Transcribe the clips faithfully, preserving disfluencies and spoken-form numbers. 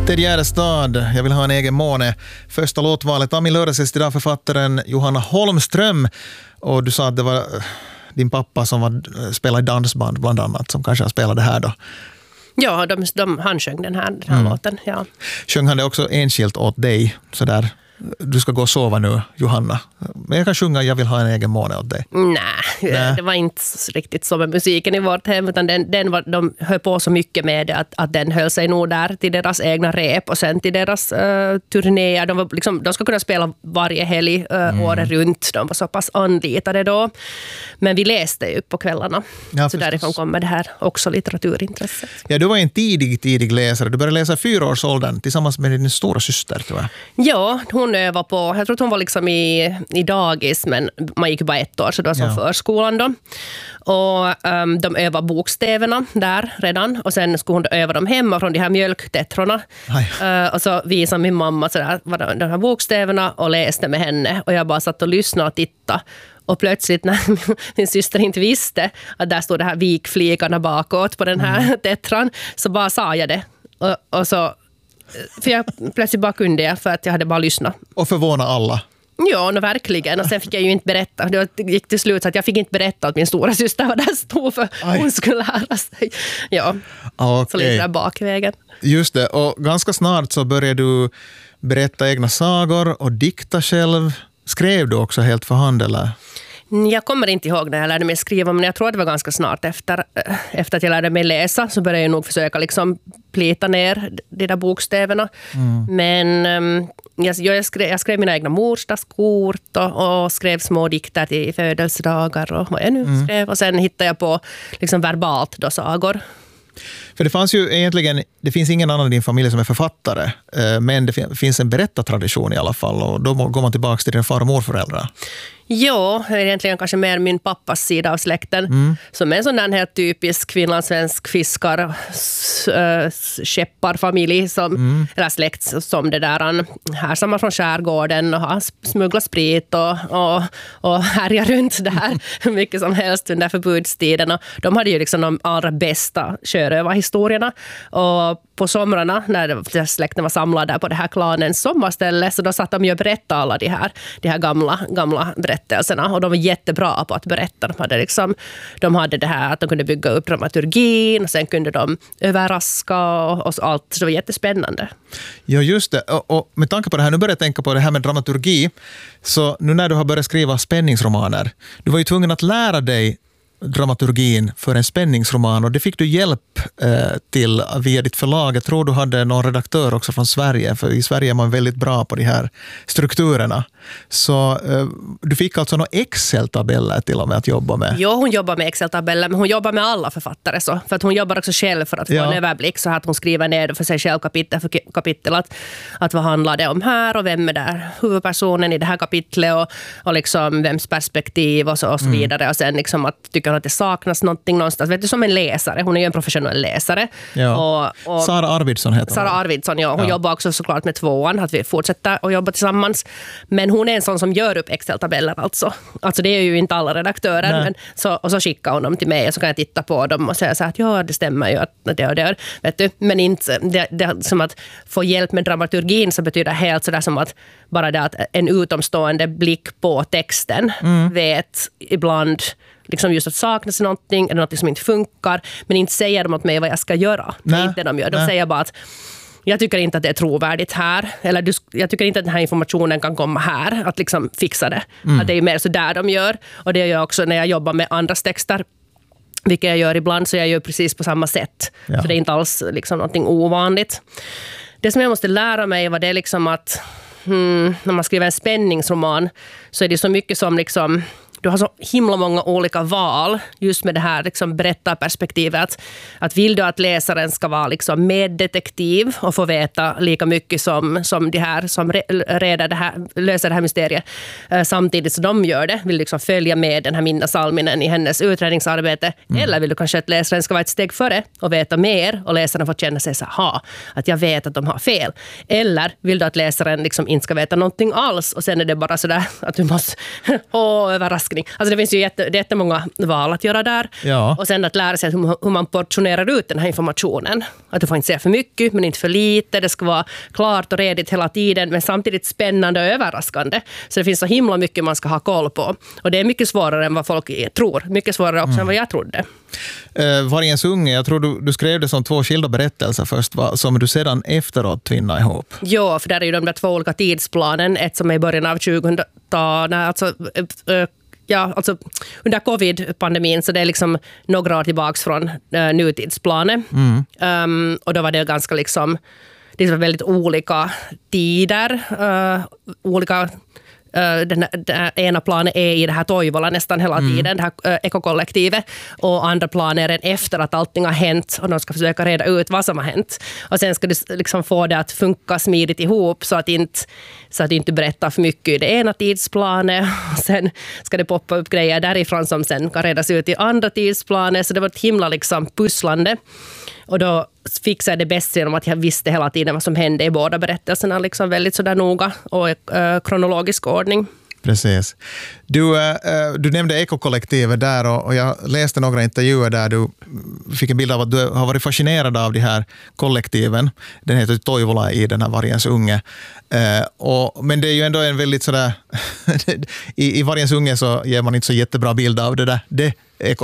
Ted Gärdestad, jag vill ha en egen måne. Första låtvalet av min lördagsgäst idag, författaren Johanna Holmström. Och du sa att det var din pappa som var, spelade i dansband bland annat, som kanske har spelat det här då. Ja, de, de, han sjöng den här, den här mm. låten. Ja. Sjöng han det också enskilt åt dig? Sådär, du ska gå och sova nu, Johanna. Men jag kan sjunga Jag vill ha en egen måne åt dig. Nej, Nej. det var inte riktigt så med musiken i vårt hem. Utan den, den var, de höll på så mycket med det att, att den höll sig nog där till deras egna rep och sen till deras uh, turnéer. De, var liksom, de ska kunna spela varje helg uh, mm. året runt. De var så pass anlitade då. Men vi läste ju på kvällarna. Ja, så därifrån kommer det här också litteraturintresset. Ja, du var en tidig, tidig läsare. Du började läsa i fyraårsåldern tillsammans med din stora syster, tror jag. Ja, hon övar på, jag tror att hon var liksom i, i dagis, men man gick ju bara ett år, så det var som ja. förskolan då. Och um, de övar bokstäverna där redan, och sen skulle hon öva dem hemma från de här mjölktettrorna. Uh, och så visade min mamma sådär, de här bokstäverna och läste med henne, och jag bara satt och lyssnade och tittade. Och plötsligt när min syster inte visste att där stod det här vikflikarna bakåt på den här mm. tettran, så bara sa jag det. Och, och så för jag plötsligt bara kunde jag, för att jag hade bara lyssnat. Och förvåna alla. Ja, no, verkligen. Och sen fick jag ju inte berätta. Det gick till slut så att jag fick inte berätta att min stora syster var där stod, för Aj. hon skulle lära sig. Ja, okay. Så lite där bakvägen. Just det, och ganska snart så började du berätta egna sagor och dikta själv. Skrev du också helt för hand, eller? Jag kommer inte ihåg när jag lärde mig skriva, men jag tror att det var ganska snart efter, efter att jag lärde mig läsa, så började jag nog försöka liksom plita ner de där bokstäverna. Mm. Men um, jag, jag, skrev, jag skrev mina egna morsdagskort och, och skrev små dikter till födelsedagar och vad jag nu mm. skrev. Och sen hittade jag på liksom verbalt då sagor. För det fanns ju egentligen, det finns ingen annan i din familj som är författare, men det finns en berättartradition i alla fall, och då går man tillbaka till dina far- och morföräldrar. Ja, egentligen kanske mer min pappas sida av släkten, mm. som är en sån där helt typisk finlandssvensk fiskar äh, skepparfamilj som, mm. eller släkt som det där han härstammar från skärgården och har smugglat sprit och, och, och härjar runt där hur mycket som helst under förbudstiden. Och de hade ju liksom de allra bästa sjörövarhistorierna, och på somrarna när släkten var samlad där på det här klanens sommarställe, så då satt de ju och berättade alla de här, de här gamla, gamla berättelserna, och de var jättebra på att berätta. De hade, liksom, de hade det här att de kunde bygga upp dramaturgin, och sen kunde de överraska och, och allt, så det var jättespännande. Ja, just det. Och, och med tanke på det här, nu börjar jag tänka på det här med dramaturgi, så nu när du har börjat skriva spänningsromaner, du var ju tvungen att lära dig dramaturgin för en spänningsroman, och det fick du hjälp eh, till via ditt förlag. Jag tror du hade någon redaktör också från Sverige, för i Sverige är man väldigt bra på de här strukturerna. Så eh, du fick alltså några Excel-tabeller till och med att jobba med. Jo, hon jobbar med Excel-tabeller, men hon jobbar med alla författare så. För att hon jobbar också själv för att få ja. en överblick, så att hon skriver ner för sig själv kapitel för kapitel att, att vad handlar det om här, och vem är där huvudpersonen i det här kapitlet, och, och liksom vems perspektiv och så, och så mm. vidare. Och sen liksom att tycker att det saknas någonting någonstans. Vet du, som en läsare. Hon är ju en professionell läsare. Ja. Och, och Sara Arvidsson heter hon. Sara Arvidsson, ja. Hon ja. jobbar också såklart med tvåan, att vi fortsätter att jobba tillsammans. Men hon är en sån som gör upp Excel-tabeller alltså. Alltså det är ju inte alla redaktörer. Men så, och så skickar hon dem till mig, och så kan jag titta på dem och säga så att ja, det stämmer ju att det och det. Vet du? Men inte, det, det, som att få hjälp med dramaturgin så betyder helt sådär som att bara det att en utomstående blick på texten mm. vet ibland liksom just att saknas någonting eller något som inte funkar, men inte säger de åt mig vad jag ska göra. Det är inte de gör. De Nej. säger bara att jag tycker inte att det är trovärdigt här, eller du, jag tycker inte att den här informationen kan komma här, att liksom fixa det. Mm. Att det är mer så där de gör, och det gör jag också när jag jobbar med andras texter, vilket jag gör ibland, så jag gör precis på samma sätt. Ja. Så det är inte alls liksom någonting ovanligt. Det som jag måste lära mig var det liksom att hmm, när man skriver en spänningsroman så är det så mycket som liksom du har så himla många olika val just med det här liksom berättarperspektivet. Att, att vill du att läsaren ska vara liksom meddetektiv och få veta lika mycket som, som de här som re, reder det här, löser det här mysteriet eh, samtidigt som de gör det. Vill du liksom följa med den här Minna Salminen i hennes utredningsarbete? Mm. Eller vill du kanske att läsaren ska vara ett steg före och veta mer och läsaren får känna sig så här, att jag vet att de har fel. Eller vill du att läsaren liksom inte ska veta någonting alls och sen är det bara så där att du måste åh, överraska överraskning. Alltså det finns ju jätte, det är jättemånga val att göra där. Ja. Och sen att lära sig hur, hur man portionerar ut den här informationen. Att du får inte säga för mycket, men inte för lite. Det ska vara klart och redigt hela tiden, men samtidigt spännande och överraskande. Så det finns så himla mycket man ska ha koll på. Och det är mycket svårare än vad folk tror. Mycket svårare också mm. än vad jag trodde. Uh, Vargens unge, jag tror du, du skrev det som två skilda berättelser först, va? Som du sedan efteråt tvinnar ihop. Ja, för där är ju de där två olika tidsplanen. Ett som är i början av tjugohundratalet, alltså, uh, ja, alltså under covid-pandemin, så det är liksom några år tillbaka från uh, nutidsplanet. Mm. Um, och då var det ganska liksom, det var väldigt olika tider, uh, olika Den, den ena planen är i det här Toivola nästan hela tiden, mm. det här ekokollektivet, och andra planen är den efter att allting har hänt och de ska försöka reda ut vad som har hänt. Och sen ska du liksom få det att funka smidigt ihop så att inte, så att inte berättar för mycket i det ena tidsplanet, och sen ska det poppa upp grejer därifrån som sen kan redas ut i andra tidsplanet, så det var ett himla liksom pusslande. Och då fixade jag det bäst genom att jag visste hela tiden vad som hände i båda berättelserna, liksom väldigt sådär noga och äh, kronologisk ordning. Precis. Du, äh, du nämnde ekokollektivet där, och, och jag läste några intervjuer där du fick en bild av att du har varit fascinerad av de här kollektiven. Den heter Toivola i den här Vargens unge. Äh, och, men det är ju ändå en väldigt sådär... I, I Vargens unge så ger man inte så jättebra bild av det där. Det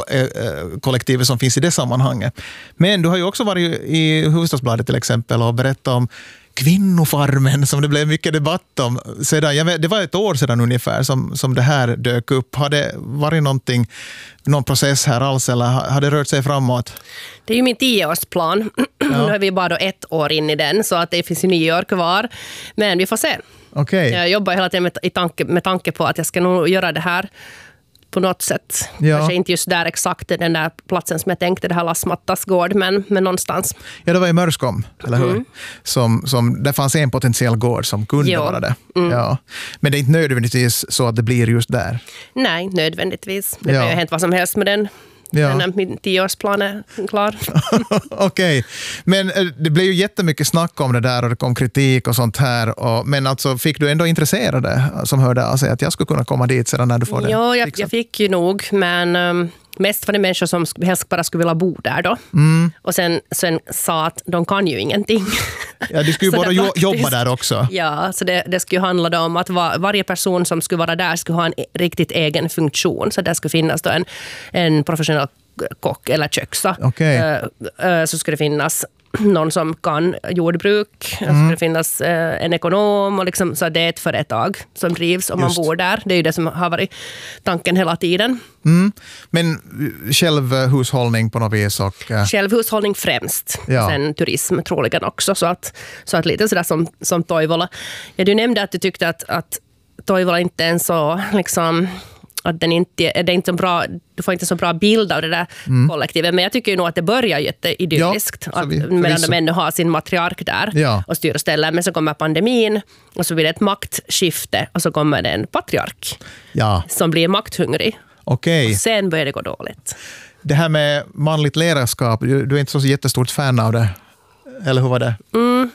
kollektivet som finns i det sammanhanget. Men du har ju också varit i Hufvudstadsbladet till exempel och berättat om Kvinnofarmen som det blev mycket debatt om. Sedan, jag vet, det var ett år sedan ungefär som, som det här dök upp. Har det varit någonting, någon process här alls, eller har det rört sig framåt? Det är ju min tioårsplan. Ja. Nu är vi bara då ett år in i den, så att det finns ju nio år kvar. Men vi får se. Okay. Jag jobbar hela tiden med, i tanke, med tanke på att jag ska nog göra det här på något sätt. Ja. Kanske inte just där exakt den där platsen som jag tänkte, det här Lassmattas gård, men, men någonstans. Ja, det var i Mörskom, eller hur? Mm. Som, som, det fanns en potentiell gård som kunde jo. vara det. Mm. Ja. Men det är inte nödvändigtvis så att det blir just där. Nej, nödvändigtvis. Det ja. har ju hänt vad som helst med den. Ja. Den, min tioårsplan är klar. Okej, okay. Men det blev ju jättemycket snack om det där och det kom kritik och sånt här. Och, men alltså fick du ändå intresserade som hörde av sig att jag skulle kunna komma dit sedan när du får det? Ja, jag, jag fick ju nog, men um, mest var det människor som helst bara skulle vilja bo där då. Mm. Och sen, sen sa att de kan ju ingenting. Ja, de skulle ju bara jo- jobba där också. Ja, så det, det skulle handla om att var, varje person som skulle vara där skulle ha en riktigt egen funktion. Så det skulle finnas då en, en professionell kock eller köksa. Okay. Uh, uh, så skulle det finnas någon som kan jordbruk. Mm. Så skulle det finnas uh, en ekonom. Och liksom, så det är ett företag som drivs om Just. man bor där. Det är ju det som har varit tanken hela tiden. Mm. Men självhushållning på något vis? Och, uh... Självhushållning främst. Ja. Sen turism troligen också. Så att, så att lite sådär som, som Toivola. Ja, du nämnde att du tyckte att, att Toivola inte är en så... Liksom, att den inte, det är inte så bra, du får inte så bra bild av det där mm. kollektivet. Men jag tycker ju nog att det börjar jätteidylliskt. Ja, att, medan de ännu har sin matriark där ja. och styr och ställer. Men så kommer pandemin och så blir det ett maktskifte och så kommer det en patriark ja. som blir makthungrig. Okay. Och sen börjar det gå dåligt. Det här med manligt ledarskap, du är inte så jättestort fan av det. Eller hur var det? Mm.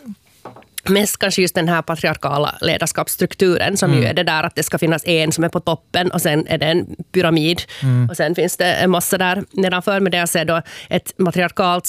Mest kanske just den här patriarkala ledarskapsstrukturen som mm. ju är det där att det ska finnas en som är på toppen och sen är det en pyramid mm. och sen finns det en massa där nedanför. Men det jag ser då ett matriarkalt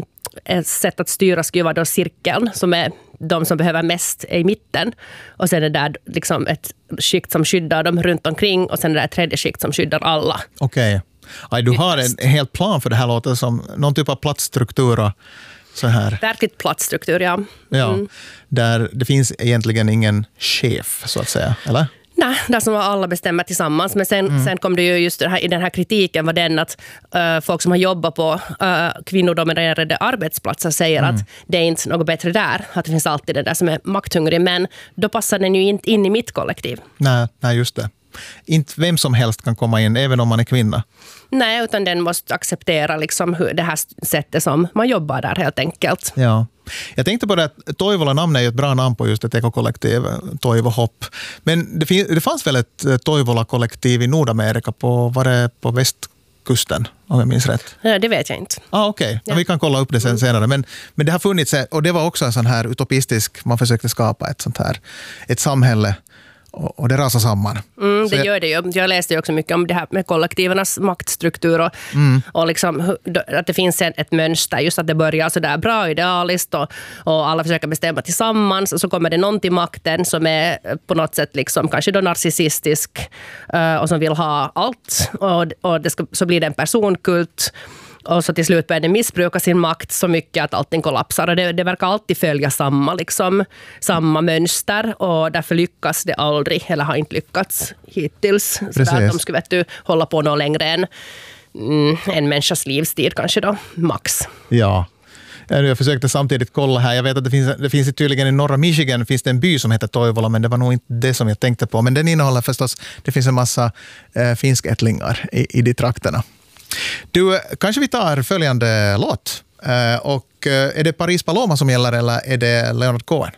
äh, sätt att styra skulle vara då cirkeln som är de som behöver mest är i mitten och sen är det där liksom ett skikt som skyddar dem runt omkring och sen är det ett tredje skikt som skyddar alla. Okej. Okay. Du har en helt plan för det här, låter som någon typ av platsstruktur och så här. Verkligt platsstruktur, ja. Mm. Ja, där det finns egentligen ingen chef, så att säga, eller? Nej, där som alla bestämmer tillsammans. Men sen, mm. sen kom det ju just det här, i den här kritiken var den att uh, folk som har jobbat på uh, kvinnodominerade arbetsplatser säger mm. att det är inte något bättre där. Att det finns alltid det där som är makthungrig. Men då passar den ju inte in i mitt kollektiv. Nej, nej, just det. Inte vem som helst kan komma in, även om man är kvinna. Nej, utan den måste acceptera liksom hur det här sättet som man jobbar där helt enkelt. Ja. Jag tänkte på det att Toivola namn är ju ett bra namn på just ett ekokollektiv, Toivohopp. Men det, fin- det fanns väl ett Toivola-kollektiv i Nordamerika på, var det på västkusten, om jag minns rätt? Ja, det vet jag inte. Ah, okej, okay. Ja. Vi kan kolla upp det sen senare. Men, men det har funnits, och det var också en sån här utopistisk, man försökte skapa ett sånt här, ett samhälle och, och det rasar samman. Mm, det jag, gör det ju. Jag läste ju också mycket om det här med kollektivernas maktstruktur och, mm. och liksom, att det finns en, ett mönster, just att det börjar så där bra idealiskt och, och alla försöker bestämma tillsammans och så kommer det någon till makten som är på något sätt liksom, kanske då narcissistisk uh, och som vill ha allt och, och det ska, så blir det en personkult. Och så till slut börjar den missbruka sin makt så mycket att allting kollapsar. Och det, det verkar alltid följa samma, liksom, samma mönster. Och därför lyckas det aldrig, eller har inte lyckats hittills. Så där att de skulle vet du, hålla på något längre än mm, en människas livstid kanske då, max. Ja. Jag försökte samtidigt kolla här. Jag vet att det finns, det finns tydligen i norra Michigan finns det en by som heter Toivola, men det var nog inte det som jag tänkte på. Men den innehåller förstås, det finns en massa eh, finskättlingar i, i de trakterna. Du, kanske vi tar följande låt. Uh, och uh, är det Paris Paloma som gäller eller är det Leonard Cohen?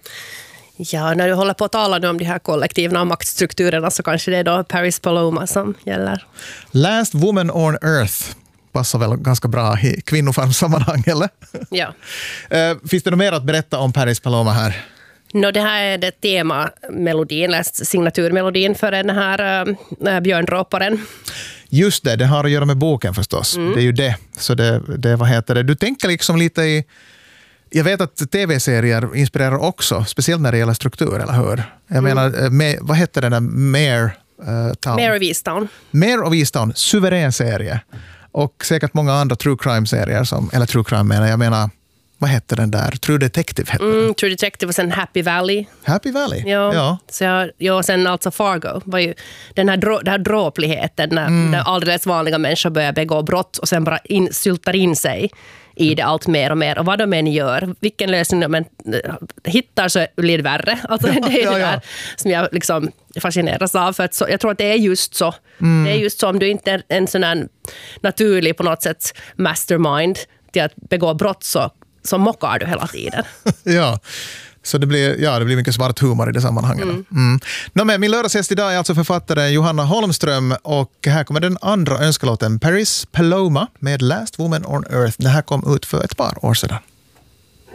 Ja, när du håller på att tala nu om de här kollektiven och maktstrukturerna så kanske det är då Paris Paloma som gäller. Last Woman on Earth passar väl ganska bra i kvinnofarmsammanhang, eller? Ja. uh, finns det något mer att berätta om Paris Paloma här? No, det här är det tema-melodin, signaturmelodin för den här äh, björnråparen. Just det, det har att göra med boken förstås. Mm. Det är ju det. Så det, det, vad heter det? Du tänker liksom lite i... Jag vet att tv-serier inspirerar också, speciellt när det gäller struktur, eller hur? Jag mm. menar, med, vad heter den där Mare uh, Town? Mare of Easttown. Mare of Easttown, suverän serie. Och säkert många andra true crime-serier, som, eller true crime menar jag menar... Vad hette den där? True Detective hette mm, den. True Detective och sen Happy Valley. Happy Valley? Ja. Ja. Så jag, ja, och sen alltså Fargo. Var ju den här, drå, den här dråpligheten när, mm. när alldeles vanliga människor börjar begå brott och sen bara in, syltar in sig i det allt mer och mer. Och vad de än gör, vilken lösning de än hittar så blir det värre. Alltså, det är ja, ja, ja. det där som jag liksom fascineras av. För att så, jag tror att det är just så. Mm. Det är just så om du inte är en sån här naturlig på något sätt mastermind till att begå brott så så mockar du hela tiden. Ja, så det blir, ja, det blir mycket svart humor i det sammanhanget. Mm. Mm. No, men min lördagsgäst idag är alltså författare Johanna Holmström och här kommer den andra önskelåten Paris Paloma med Last Woman on Earth. Det här kom ut för ett par år sedan.